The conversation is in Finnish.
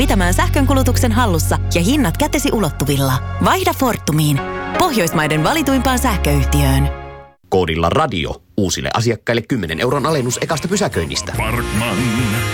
pitämään sähkönkulutuksen hallussa ja hinnat kätesi ulottuvilla. Vaihda Fortumiin, Pohjoismaiden valituimpaan sähköyhtiöön. Koodilla radio uusille asiakkaille 10 € alennus ekasta pysäköinnistä. Parkman.